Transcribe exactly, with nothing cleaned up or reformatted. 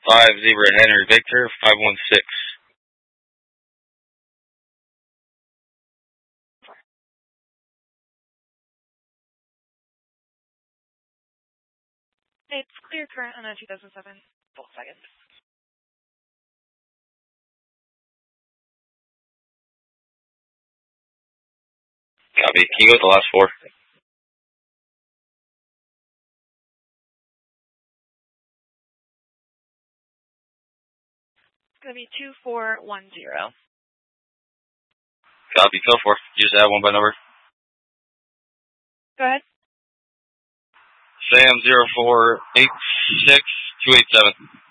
five Zebra Henry Victor, five one six. It's clear current on a two thousand seven Volkswagen. Copy. Can you go with the last four? It's going to be two four one zero. Copy. Go for it. You just add one by number. Go ahead. Sam zero four eight six two eight seven.